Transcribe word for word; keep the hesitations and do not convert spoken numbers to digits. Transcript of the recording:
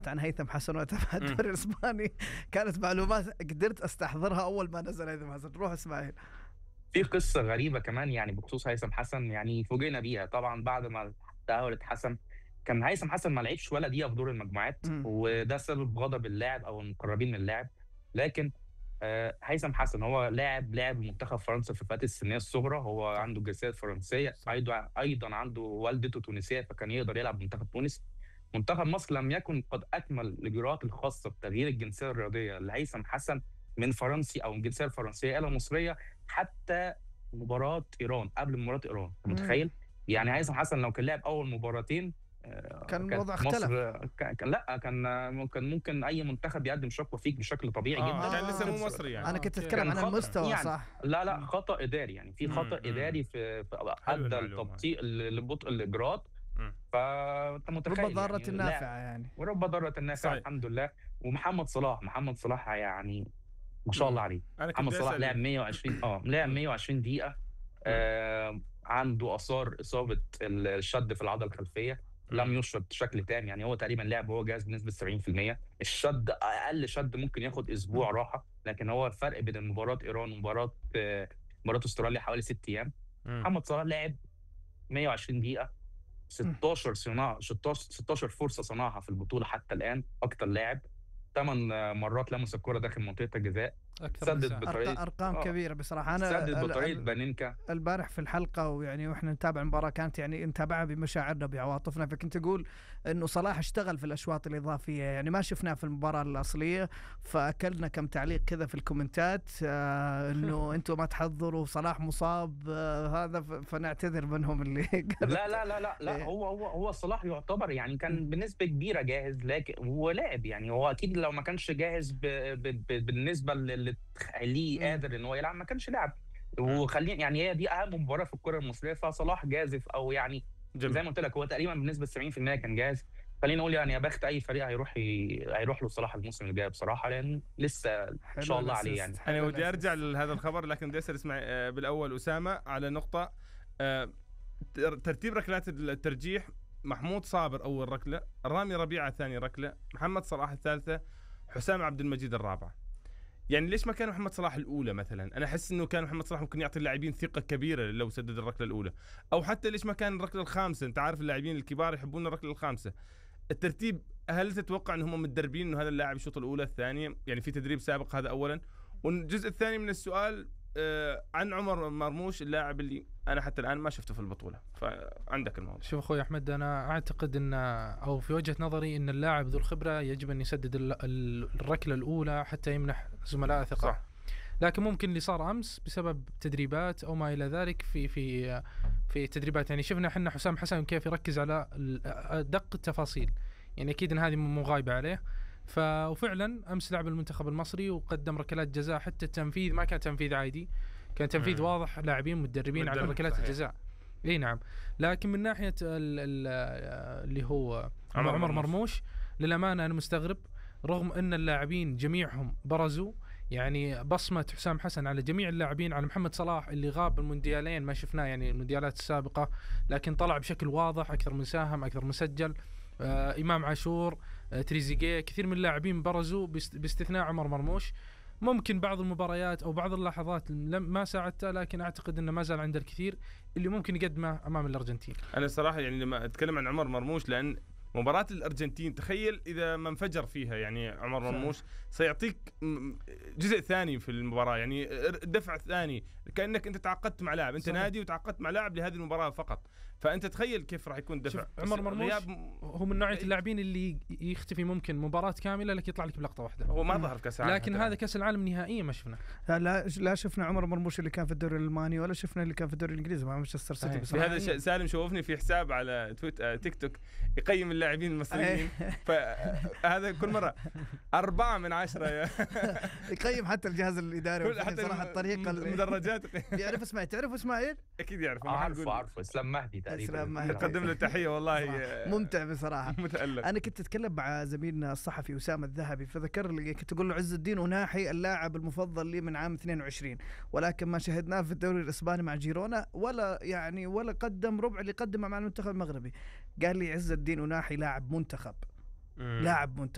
عن هيثم حسن وتابع الدوري الإسباني كانت معلومات قدرت أستحضرها أول ما نزل هيثم حسن. روح إسماعيل. في قصة غريبة كمان يعني بخصوص هيثم حسن، يعني فوجئنا بيها طبعا بعد ما التأهل اتحسم. كان هيثم حسن ما لعبش ولا دقيقة في دور المجموعات، م. وده سبب غضب اللاعب أو المقربين من اللاعب. لكن آه هيثم حسن هو لاعب لاعب منتخب فرنسا في الفئات السنية الصغرى، هو عنده الجنسية الفرنسية، أيضا أيضا عنده والدته تونسية فكان يقدر يلعب منتخب تونس. منتخب مصر لم يكن قد أكمل الإجراءات الخاصة بتغيير الجنسية الرياضية لهيثم حسن من فرنسي أو الجنسية الفرنسية إلى مصرية حتى مباراة إيران، قبل مباراة إيران. متخيل؟ يعني هيثم حسن لو كان لعب أول مباراتين كان الوضع اختلف. مصر كان لا كان ممكن ممكن أي منتخب يقدم شكوى فيك بشكل طبيعي آه جدا. كان لسه مو مصري يعني. أنا كنت أتكلم عن المستوى يعني صح. لا لا خطأ إداري، يعني في خطأ إداري في أدى التبطيء لبطء الإجراءات. فأنت متخيل رب ضارة يعني النافعة يعني ورب ضارة النافعة. الحمد لله. ومحمد صلاح محمد صلاح يعني ما شاء الله عليه. محمد صلاح لعب مية وعشرين اه لعب مية وعشرين دقيقة. آه عنده آثار إصابة الشد في العضلة الخلفية، لم يشرد بشكل تام، يعني هو تقريبا لعب وهو جاهز بنسبة سبعين في المية. الشد أقل شد ممكن ياخد أسبوع راحة، لكن هو الفرق بين مباراة إيران ومباراة آه مباراة أستراليا حوالي ست أيام. محمد صلاح لعب مية وعشرين دقيقة، ستاشر صناعة ستاشر فرصة صنعها في البطولة حتى الآن، أكتر لاعب. ثمان مرات لمس الكرة داخل منطقة الجزاء، سدد بطريقة أرقام آه. كبيرة بصراحة. أنا سدد بطريقة بانينكا البارح في الحلقة، ويعني وإحنا نتابع المباراة كانت يعني نتابعها بمشاعرنا بعواطفنا، فكنت أقول إنه صلاح اشتغل في الأشواط الإضافية، يعني ما شفناه في المباراة الأصلية، فأكلنا كم تعليق كذا في الكومنتات آه إنه أنتوا ما تحضروا صلاح مصاب آه هذا، فنعتذر منهم اللي لا لا لا لا, لا هو هو هو صلاح يعتبر يعني كان بنسبة كبيرة جاهز، لكن هو لاعب يعني هو أكيد لو ما كانش جاهز ب ب ب بالنسبة اللي تخليه قادر ان هو يلعب ما كانش لعب. وخلينا يعني هي دي اهم مباراه في الكره المصريه، فصلاح جازف او يعني جميل. زي ما قلت لك هو تقريبا بنسبه سبعين في المية كان جاهز. خلينا نقول يعني يا بخت اي فريق هيروح ي... هيروح له صلاح الموسم الجاي بصراحه، لان لسه ان شاء الله عليه. يعني انا ودي ارجع لهذا الخبر، لكن بدي اسال اسمع بالاول اسامه على نقطه ترتيب ركلات الترجيح. محمود صابر اول ركله، رامي ربيعه ثاني ركله، محمد صلاح الثالثه، حسام عبد المجيد الرابعه. يعني ليش ما كان محمد صلاح الأولى مثلا؟ أنا أحس إنه كان محمد صلاح ممكن يعطي اللاعبين ثقة كبيرة لو سدد الركلة الأولى، أو حتى ليش ما كان الركلة الخامسة؟ أنت عارف اللاعبين الكبار يحبون الركلة الخامسة. الترتيب، هل تتوقع إن هم متدربين إنه هذا اللاعب يشوط الأولى الثانية؟ يعني في تدريب سابق؟ هذا أولا. والجزء الثاني من السؤال آه عن عمر مرموش، اللاعب اللي أنا حتى الآن ما شفته في البطولة، فعندك الموضوع. شوف أخوي أحمد، أنا أعتقد أن أو في وجهة نظري أن اللاعب ذو الخبرة يجب أن يسدد الركلة الأولى حتى يمنح زملائه ثقة. صح. لكن ممكن اللي صار أمس بسبب تدريبات أو ما إلى ذلك في في في تدريبات، يعني شفنا حنا حسام حسن كيف يركز على دق التفاصيل، يعني أكيد أن هذه مو غايبة عليه. ففعلا أمس لعب المنتخب المصري وقدم ركلات جزاء، حتى التنفيذ ما كان تنفيذ عادي، كان تنفيذ مم. واضح، لاعبين متدربين على ركلات الجزاء. اي نعم. لكن من ناحية اللي هو عمر, عمر مرموش للأمانة أنا مستغرب، رغم أن اللاعبين جميعهم برزوا، يعني بصمة حسام حسن على جميع اللاعبين، على محمد صلاح اللي غاب المونديالين ما شفناه يعني المونديالات السابقة، لكن طلع بشكل واضح، أكثر من ساهم، أكثر من سجل. آه إمام عاشور، آه تريزيجيه، كثير من اللاعبين برزوا باستثناء عمر مرموش. ممكن بعض المباريات أو بعض اللحظات ما ساعدته، لكن أعتقد أنه ما زال عنده الكثير اللي ممكن يقدمه أمام الأرجنتين. أنا صراحة يعني لما أتكلم عن عمر مرموش، لأن مباراة الأرجنتين تخيل إذا ما انفجر فيها يعني عمر مرموش سيعطيك جزء ثاني في المباراة، يعني دفع ثاني، كأنك أنت تعاقدت مع لاعب، أنت صحيح. نادي وتعاقدت مع لاعب لهذه المباراة فقط، فأنت تخيل كيف راح يكون دفع. عمر مرموش هو من نوعية اللاعبين اللي يختفي ممكن مباراة كاملة لك يطلع لك بلقطة واحدة. هو ما ظهر في كأس العالم، لكن هذا كأس العالم نهائيا ما شفنا. لا لا شفنا عمر مرموش اللي كان في الدوري الألماني، ولا شفنا اللي كان في الدوري الإنجليزي مع مانشستر سيتي. بهذا سالم شوفني في حساب على تويت تيك توك يقيم اللاعبين المصريين، فهذا كل مرة أربعة من عشرة يقيم حتى الجهاز الإداري حتى صراحة الطريقة المدرجات. يعرف اسماعيل، تعرف اسماعيل؟ أكيد يعرف. عارفه عارفه إسلام مهدي تقريبا، نقدم له تحية والله ممتع بصراحة. متألق. أنا كنت أتكلم مع زميلنا الصحفي أسامة الذهبي، فذكر لي كنت أقول له عز الدين وناحي اللاعب المفضل لي من عام اثنين وعشرين، ولكن ما شاهدناه في الدوري الإسباني مع جيرونا ولا يعني ولا قدم ربع اللي قدمه مع المنتخب المغربي. قال لي عز الدين وناحي لاعب منتخب، لاعب منتخب.